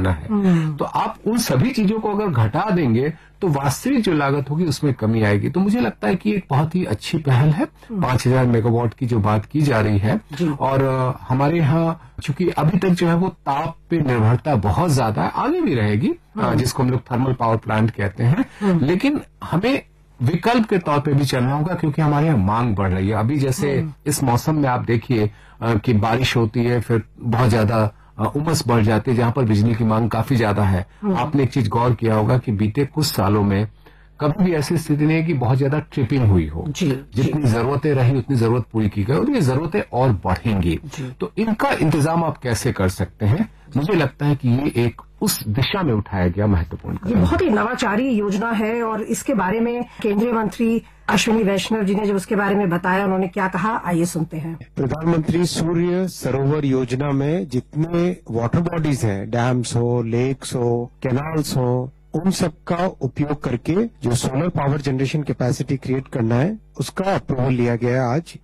बनाना है। तो आप उन सभी चीजों को अगर घटा देंगे तो वास्तविक जो लागत होगी उसमें कमी आएगी। तो मुझे लगता है कि एक बहुत ही अच्छी पहल है 5000 मेगावाट की जो बात की जा रही है। और हमारे यहाँ चूंकि अभी तक जो है वो ताप पे निर्भरता बहुत ज्यादा है, आगे भी रहेगी, जिसको हम लोग थर्मल पावर प्लांट कहते हैं, लेकिन हमें विकल्प के तौर पे भी चलना होगा क्योंकि हमारे यहाँ मांग बढ़ रही है। अभी जैसे इस मौसम में आप देखिए कि बारिश होती है, फिर बहुत ज्यादा उमस बढ़ जाती है, जहां पर बिजली की मांग काफी ज्यादा है। आपने एक चीज गौर किया होगा कि बीते कुछ सालों में कभी भी ऐसी स्थिति नहीं है कि बहुत ज्यादा ट्रिपिंग हुई हो। जितनी जरूरतें रही उतनी जरूरत पूरी की गई और ये जरूरतें और बढ़ेंगी। तो इनका इंतजाम आप कैसे कर सकते हैं, मुझे लगता है कि ये एक उस दिशा में उठाया गया महत्वपूर्ण कदम। ये बहुत ही नवाचारी योजना है और इसके बारे में केंद्रीय मंत्री अश्विनी वैष्णव जी ने जब उसके बारे में बताया, उन्होंने क्या कहा, आइए सुनते हैं। प्रधानमंत्री सूर्य सरोवर योजना में जितने वाटर बॉडीज हैं, डैम्स हो, लेक्स हो, कैनाल्स हो, उन सब का उपयोग करके जो solar power generation capacity create करना है उसका अप्रूवल लिया गया है आज।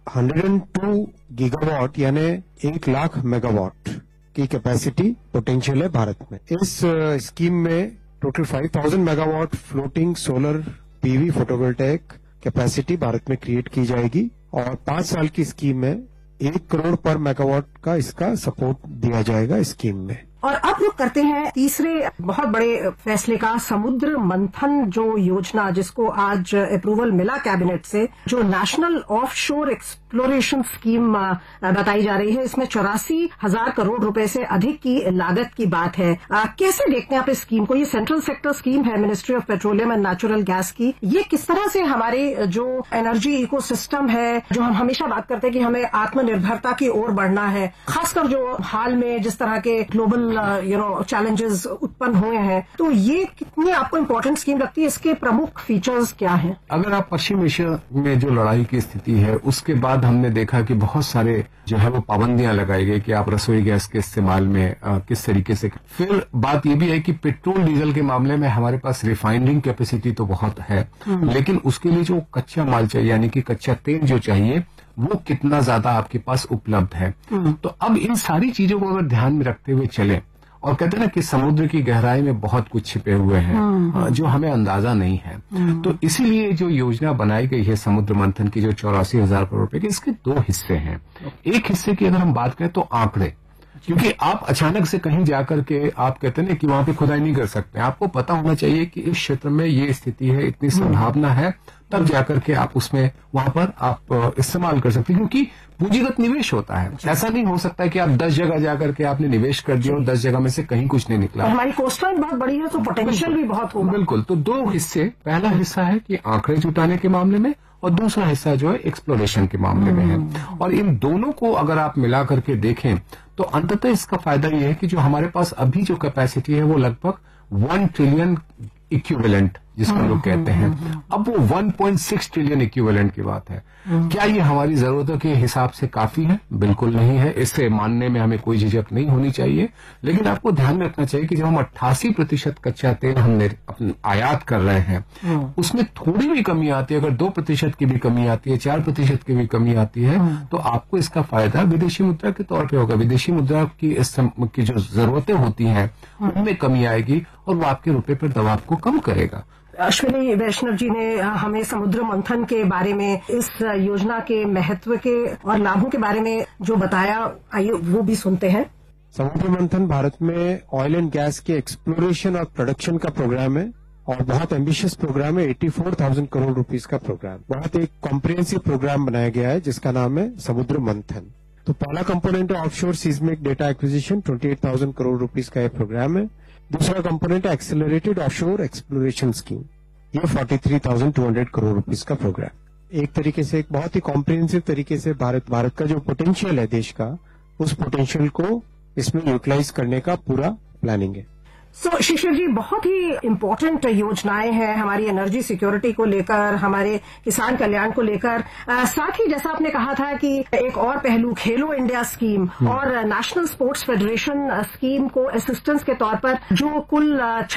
102 गीगावाट यानी 1 लाख मेगावाट की कैपेसिटी पोटेंशियल है भारत में। इस स्कीम में total 5000 megawatt floating solar PV photovoltaic capacity Bharat में क्रिएट की जाएगी और 5 साल की स्कीम में 1 करोड़ पर मेगावाट का इसका सपोर्ट दिया जाएगा स्कीम में। और अब रुक करते हैं तीसरे बहुत बड़े फैसले का, समुद्र मंथन जो योजना जिसको आज अप्रूवल मिला कैबिनेट से, जो नेशनल ऑफशोर एक्सप्लोरेशन स्कीम बताई जा रही है। इसमें 84,000 करोड़ रुपए से अधिक की लागत की बात है। कैसे देखते हैं आप इस स्कीम को? ये सेंट्रल सेक्टर स्कीम है ministry of petroleum and natural gas की। ये किस तरह से हमारे जो एनर्जी इकोसिस्टम है, जो हम हमेशा बात करते हैं कि हमें आत्मनिर्भरता की ओर बढ़ना है, खासकर जो हाल में जिस तरह के ग्लोबल चैलेंजेस उत्पन्न हुए हैं, तो ये कितनी आपको इम्पोर्टेंट स्कीम लगती है? इसके प्रमुख फीचर्स क्या हैं? अगर आप पश्चिम एशिया में जो लड़ाई की स्थिति है उसके बाद हमने देखा कि बहुत सारे जो है वो पाबंदियां लगाई गई कि आप रसोई गैस के इस्तेमाल में किस तरीके से। फिर बात ये भी है कि पेट्रोल डीजल के मामले में हमारे पास रिफाइनरिंग कैपेसिटी तो बहुत है, लेकिन उसके लिए जो कच्चा माल चाहिए यानी कि कच्चा तेल जो चाहिए वो कितना ज्यादा आपके पास उपलब्ध है। तो अब इन सारी चीजों को अगर ध्यान में रखते हुए चले, और कहते हैं ना कि समुद्र की गहराई में बहुत कुछ छिपे हुए हैं जो हमें अंदाजा नहीं है, तो इसीलिए जो योजना बनाई गई है समुद्र मंथन की जो 84,000 करोड़ रुपए की, इसके 2 हिस्से हैं। एक हिस्से की अगर हम बात करें तो आंकड़े, क्योंकि आप अचानक से कहीं जाकर के आप कहते हैं कि वहां पे खुदाई नहीं कर सकते। आपको पता होना चाहिए कि इस क्षेत्र में ये स्थिति है, इतनी संभावना है, तब जाकर के आप उसमें वहां पर आप इस्तेमाल कर सकते हैं, क्योंकि पूंजीगत निवेश होता है। ऐसा नहीं हो सकता है कि आप 10 जगह जाकर के आपने निवेश कर दिया और 10 जगह में से कहीं कुछ नहीं निकला। हमारी कोस्टलाइन बहुत बड़ी है तो पोटेंशियल भी बहुत होगा। बिल्कुल। तो 2 हिस्से, पहला हिस्सा है कि आंकड़े जुटाने के मामले में और दूसरा हिस्सा जो है एक्सप्लोरेशन के मामले में है। और इन दोनों को अगर आप मिला करके देखें तो अंततः इसका फायदा ये है कि जो हमारे पास अभी जो कैपेसिटी है वो लगभग 1 ट्रिलियन इक्विवेलेंट जिसको लोग कहते हैं, अब वो 1.6 ट्रिलियन इक्विवेलेंट की बात है। क्या ये हमारी जरूरतों के हिसाब से काफी है? बिल्कुल नहीं है। इससे मानने में हमें कोई झिझक नहीं होनी चाहिए, लेकिन आपको ध्यान में रखना चाहिए कि जब हम 88% कच्चा तेल हमने आयात कर रहे हैं, उसमें थोड़ी भी कमी आती है, अगर 2% की भी कमी आती है, 4% की भी कमी आती है, तो आपको इसका फायदा विदेशी मुद्रा के तौर पर होगा। विदेशी मुद्रा की जो जरूरतें होती हैं उनमें कमी आएगी और वो आपके रुपए पर दबाव को कम करेगा। अश्विनी वैष्णव जी ने हमें समुद्र मंथन के बारे में, इस योजना के महत्व के और लाभों के बारे में जो बताया, आइए वो भी सुनते हैं। समुद्र मंथन भारत में ऑयल एंड गैस के एक्सप्लोरेशन और प्रोडक्शन का प्रोग्राम है और बहुत एम्बिशियस प्रोग्राम है। 84,000 करोड़ रुपीस का प्रोग्राम, बहुत एक कॉम्प्रिहेंसिव प्रोग्राम बनाया गया है जिसका नाम है समुद्र मंथन। तो पहला कंपोनेंट है offshore seismic data acquisition, 28,000 crore rupees का यह प्रोग्राम है। दूसरा कंपोनेंट है एक्सेलरेटेड ऑफशोर एक्सप्लोरेशन स्कीम, ये 43,200 करोड़ रुपीस का प्रोग्राम। एक तरीके से एक बहुत ही कॉम्प्रिहेंसिव तरीके से भारत का जो पोटेंशियल है देश का, उस पोटेंशियल को इसमें यूटिलाइज करने का पूरा प्लानिंग है। शिशिर जी, बहुत ही इम्पोर्टेंट योजनाएं हैं हमारी एनर्जी सिक्योरिटी को लेकर, हमारे किसान कल्याण को लेकर। साथ ही जैसा आपने कहा था कि एक और पहलू खेलो इंडिया स्कीम और नेशनल स्पोर्ट्स फेडरेशन स्कीम को असिस्टेंस के तौर पर जो कुल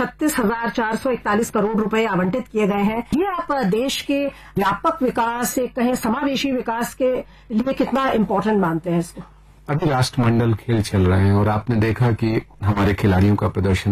36,441 करोड़ रुपए आवंटित किए गए हैं, ये आप देश के व्यापक विकास, एक कहें समावेशी विकास के लिए कितना इम्पोर्टेंट मानते हैं इसको? अभी राष्ट्रमंडल खेल चल रहे हैं और आपने देखा कि हमारे खिलाड़ियों का प्रदर्शन